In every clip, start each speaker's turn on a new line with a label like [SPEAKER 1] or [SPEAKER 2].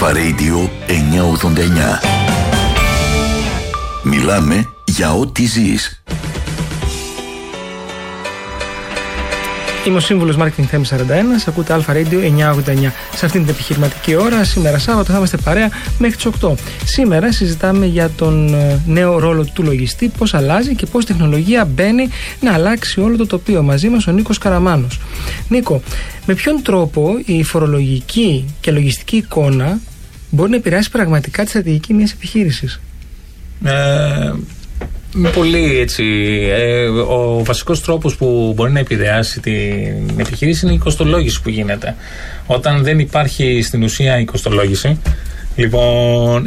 [SPEAKER 1] Αλφα Radio 989. Μιλάμε για ό,τι ζεις.
[SPEAKER 2] Είμαι ο σύμβουλος Marketing Θέμης 41, ακούτε Αλφα Radio 989. Σε αυτήν την επιχειρηματική ώρα, σήμερα Σάββατο, θα είμαστε παρέα μέχρι τις 8. Σήμερα συζητάμε για τον νέο ρόλο του λογιστή, πώς αλλάζει και πώς η τεχνολογία μπαίνει να αλλάξει όλο το τοπίο. Μαζί μας ο Νίκος Καραμάνος. Νίκο, με ποιον τρόπο η φορολογική και λογιστική εικόνα μπορεί να επηρεάσει πραγματικά τη στρατηγική μιας επιχείρησης?
[SPEAKER 3] Πολύ έτσι. Ο βασικός τρόπος που μπορεί να επηρεάσει την επιχείρηση είναι η κοστολόγηση που γίνεται. Όταν δεν υπάρχει στην ουσία η κοστολόγηση, λοιπόν,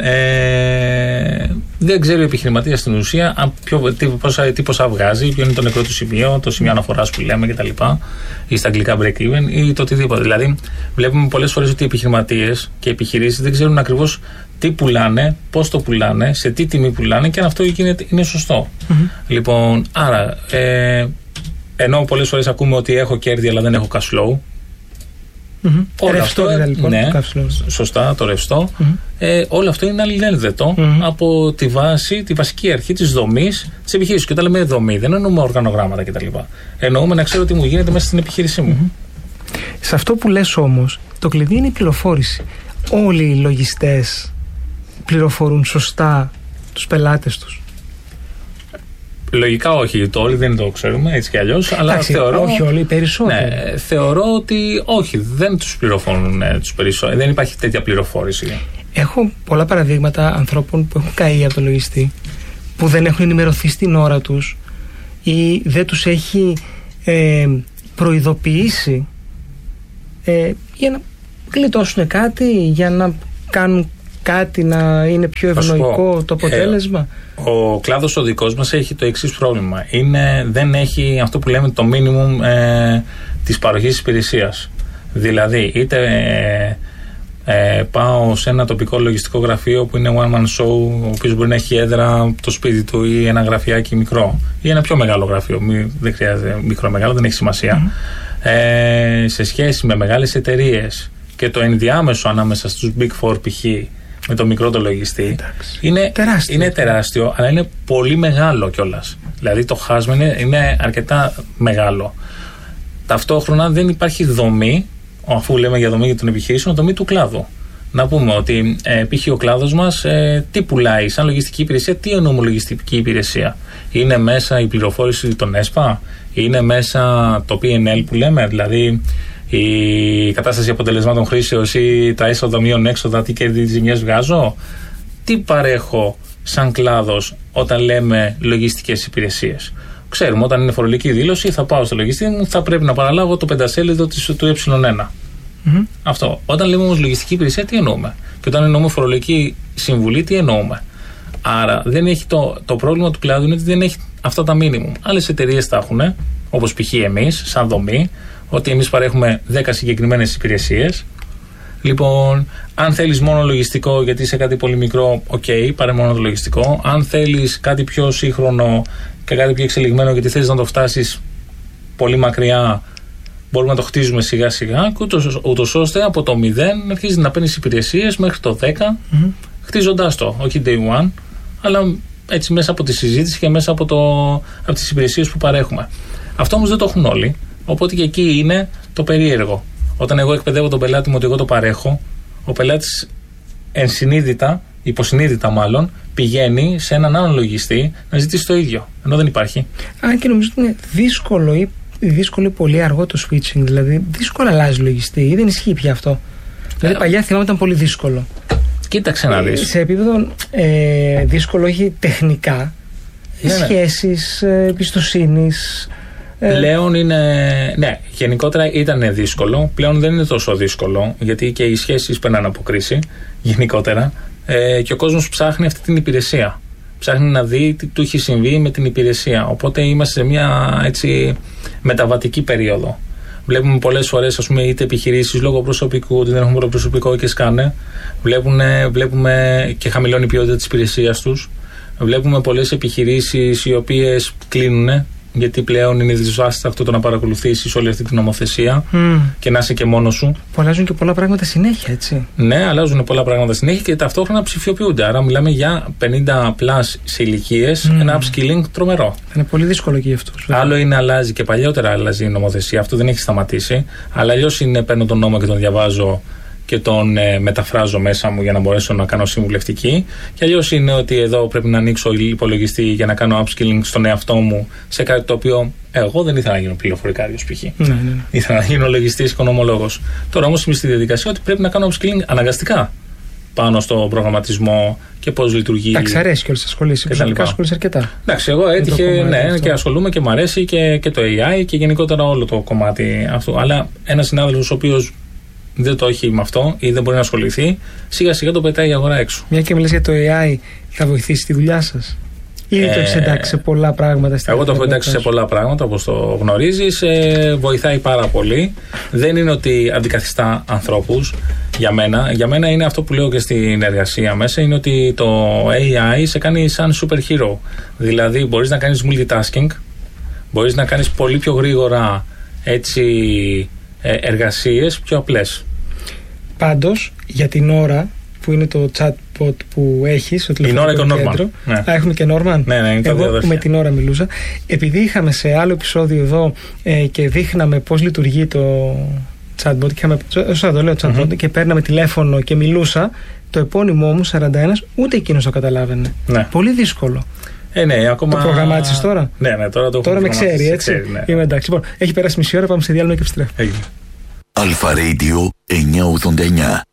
[SPEAKER 3] δεν ξέρει ο επιχειρηματίας στην ουσία τι ποσά βγάζει, ποιο είναι το νεκρό του σημείο, το σημείο αναφοράς που λέμε κτλ. Ή στα αγγλικά break even ή το οτιδήποτε. Δηλαδή, βλέπουμε πολλές φορές ότι οι επιχειρηματίες και οι επιχειρήσεις δεν ξέρουν ακριβώς τι πουλάνε, πώς το πουλάνε, σε τι τιμή πουλάνε και αν αυτό είναι σωστό. Λοιπόν, άρα, ενώ πολλές φορές ακούμε ότι έχω κέρδη αλλά δεν έχω cash flow.
[SPEAKER 2] Ρευστό λοιπόν,
[SPEAKER 3] ναι, σωστά, το ρευστό. Όλο αυτό είναι αλληλένδετο από τη βασική αρχή της δομής της επιχείρησης. Και όταν λέμε δομή, δεν εννοούμε οργανογράμματα κτλ. Εννοούμε να ξέρω τι μου γίνεται μέσα στην επιχείρησή μου.
[SPEAKER 2] Σε αυτό που λες όμως, το κλειδί είναι η πληροφόρηση. Όλοι οι λογιστές πληροφορούν σωστά τους πελάτες τους?
[SPEAKER 3] Λογικά όχι, το όλοι δεν το ξέρουμε έτσι κι αλλιώς, αλλά θεωρώ.
[SPEAKER 2] Όχι όλοι, οι περισσότεροι.
[SPEAKER 3] Ναι, θεωρώ ότι όχι, δεν τους πληροφορούν τους περισσότερους. Δεν υπάρχει τέτοια πληροφόρηση.
[SPEAKER 2] Έχω πολλά παραδείγματα ανθρώπων που έχουν καεί από το λογιστή, που δεν έχουν ενημερωθεί στην ώρα τους ή δεν τους έχει προειδοποιήσει για να γλιτώσουν κάτι, για να κάνουν κάτι να είναι πιο ευνοϊκό το αποτέλεσμα.
[SPEAKER 3] Ο κλάδος ο δικός μας έχει το εξής πρόβλημα. Δεν έχει αυτό που λέμε το minimum της παροχής υπηρεσίας. Δηλαδή, είτε πάω σε ένα τοπικό λογιστικό γραφείο που είναι one man show, ο οποίος μπορεί να έχει έδρα το σπίτι του ή ένα γραφιάκι μικρό ή ένα πιο μεγάλο γραφείο. Δεν χρειάζεται μικρό-μεγάλο, δεν έχει σημασία. Σε σχέση με μεγάλες εταιρείες και το ενδιάμεσο ανάμεσα στους Big Four π.χ. με το μικρό το λογιστή είναι τεράστιο, αλλά είναι πολύ μεγάλο κιόλας. Δηλαδή το χάσμα είναι αρκετά μεγάλο. Ταυτόχρονα δεν υπάρχει δομή, αφού λέμε για δομή για τον επιχειρήσεων, δομή του κλάδου. Να πούμε ότι π.χ. ο κλάδος μας τι πουλάει σαν λογιστική υπηρεσία, τι εννοούμε λογιστική υπηρεσία? Είναι μέσα η πληροφόρηση των ΕΣΠΑ, είναι μέσα το P&L που λέμε, δηλαδή η κατάσταση αποτελεσμάτων χρήσεως ή τα έσοδα μείον έξοδα, τι κέρδη τις ζημιές βγάζω? Τι παρέχω σαν κλάδος όταν λέμε λογιστικές υπηρεσίες? Ξέρουμε, όταν είναι φορολογική δήλωση, θα πάω στο λογιστή μου, θα πρέπει να παραλάβω το πεντασέλιδο του ε1. Αυτό. Όταν λέμε όμως λογιστική υπηρεσία, τι εννοούμε? Και όταν εννοούμε φορολογική συμβουλή, τι εννοούμε? Άρα δεν έχει το πρόβλημα του κλάδου είναι ότι δεν έχει αυτά τα minimum. Άλλες εταιρείες τα έχουν, όπως π.χ. εμείς, σαν δομή, ότι εμείς παρέχουμε 10 συγκεκριμένες υπηρεσίες. Λοιπόν, αν θέλεις μόνο λογιστικό, γιατί είσαι κάτι πολύ μικρό, πάρε μόνο το λογιστικό. Αν θέλεις κάτι πιο σύγχρονο και κάτι πιο εξελιγμένο, γιατί θέλεις να το φτάσεις πολύ μακριά, μπορούμε να το χτίζουμε σιγά σιγά, ούτως ώστε από το 0 να αρχίσεις να παίρνεις υπηρεσίες μέχρι το 10, χτίζοντάς το, όχι day one, αλλά έτσι μέσα από τη συζήτηση και μέσα από τις υπηρεσίες που παρέχουμε. Αυτό όμως δεν το έχουν όλοι. Οπότε και εκεί είναι το περίεργο. Όταν εγώ εκπαιδεύω τον πελάτη μου ότι εγώ το παρέχω, ο πελάτης ενσυνείδητα, υποσυνείδητα μάλλον, πηγαίνει σε έναν άλλον λογιστή να ζητήσει το ίδιο. Ενώ δεν υπάρχει.
[SPEAKER 2] Και νομίζω ότι είναι δύσκολο ή πολύ αργό το switching. Δηλαδή, δύσκολα αλλάζει λογιστή ή δεν ισχύει πια αυτό? Δηλαδή, παλιά θυμάμαι ήταν πολύ δύσκολο.
[SPEAKER 3] Κοίταξε να δεις.
[SPEAKER 2] Σε επίπεδο δύσκολο, όχι τεχνικά. Σχέσεις, εμπιστοσύνης.
[SPEAKER 3] Πλέον είναι. Ναι, γενικότερα ήταν δύσκολο. Πλέον δεν είναι τόσο δύσκολο, γιατί και οι σχέσεις περνάνε από κρίση γενικότερα. Και ο κόσμος ψάχνει αυτή την υπηρεσία. Ψάχνει να δει τι του έχει συμβεί με την υπηρεσία. Οπότε είμαστε σε μια έτσι μεταβατική περίοδο. Βλέπουμε πολλές φορές, ας πούμε, είτε επιχειρήσεις λόγω προσωπικού, ότι δεν έχουν προσωπικό και σκάνε. Βλέπουμε και χαμηλώνει η ποιότητα της υπηρεσίας τους. Βλέπουμε πολλές επιχειρήσεις οι οποίες κλείνουν γιατί πλέον είναι δυσβάσταχτο το να παρακολουθήσεις όλη αυτή την νομοθεσία και να είσαι και μόνος σου.
[SPEAKER 2] Που αλλάζουν και πολλά πράγματα συνέχεια, έτσι.
[SPEAKER 3] Ναι, αλλάζουν πολλά πράγματα συνέχεια και ταυτόχρονα ψηφιοποιούνται. Άρα, μιλάμε για 50+ σε ηλικίες, ένα upskilling τρομερό.
[SPEAKER 2] Είναι πολύ δύσκολο και για αυτούς.
[SPEAKER 3] Άλλο είναι αλλάζει και παλιότερα αλλάζει η νομοθεσία, αυτό δεν έχει σταματήσει. Αλλά αλλιώς είναι παίρνω τον νόμο και τον διαβάζω και τον μεταφράζω μέσα μου για να μπορέσω να κάνω συμβουλευτική. Και αλλιώς είναι ότι εδώ πρέπει να ανοίξω υπολογιστή για να κάνω upskilling στον εαυτό μου σε κάτι το οποίο εγώ δεν ήθελα να γίνω πληροφορικάριος π.χ.
[SPEAKER 2] Ναι.
[SPEAKER 3] Ήθελα να γίνω λογιστής, οικονομολόγος. Τώρα όμως είμαι στη διαδικασία ότι πρέπει να κάνω upskilling αναγκαστικά πάνω στο προγραμματισμό και πώς λειτουργεί.
[SPEAKER 2] Εντάξει, αρέσει και όλες τις σχολές. Προσωπικά ασχολείσαι αρκετά.
[SPEAKER 3] Εντάξει, εγώ έτυχε και ασχολούμαι και μου αρέσει και το AI και γενικότερα όλο το κομμάτι αυτού. Αλλά ένας συνάδελφος ο οποίος δεν το έχει με αυτό ή δεν μπορεί να ασχοληθεί, σιγά σιγά το πετάει η αγορά έξω.
[SPEAKER 2] Μια και μιλάς για το AI, θα βοηθήσει τη δουλειά σας? Ή το έχεις εντάξει σε πολλά πράγματα?
[SPEAKER 3] Εγώ το έχω εντάξει σε πολλά πράγματα, όπως το γνωρίζεις. Βοηθάει πάρα πολύ. Δεν είναι ότι αντικαθιστά ανθρώπους για μένα. Για μένα είναι αυτό που λέω και στην εργασία μέσα, είναι ότι το AI σε κάνει σαν superhero. Δηλαδή μπορείς να κάνεις multitasking, μπορείς να κάνεις πολύ πιο γρήγορα εργασίες πιο απλές.
[SPEAKER 2] Πάντως, για την ώρα που είναι το chatbot που έχεις στο τηλεφωνικό κέντρο.
[SPEAKER 3] Ναι.
[SPEAKER 2] Έχουμε και Norman.
[SPEAKER 3] Ναι, είναι
[SPEAKER 2] εγώ που με την ώρα μιλούσα. Επειδή είχαμε σε άλλο επεισόδιο εδώ και δείχναμε πώς λειτουργεί το chatbot, και chatbot και παίρναμε τηλέφωνο και μιλούσα, το επώνυμό μου 41, ούτε εκείνος το καταλάβαινε.
[SPEAKER 3] Ναι.
[SPEAKER 2] Πολύ δύσκολο.
[SPEAKER 3] Ναι, ακόμα...
[SPEAKER 2] Το προγραμμάτισες τώρα?
[SPEAKER 3] Ναι,
[SPEAKER 2] τώρα με ξέρει, έτσι.
[SPEAKER 3] Ναι.
[SPEAKER 2] Είμαι εντάξει. Λοιπόν, έχει περάσει μισή ώρα, πάμε σε διάλειμμα και επιστρέφουμε.
[SPEAKER 1] Αλφα Radio 989.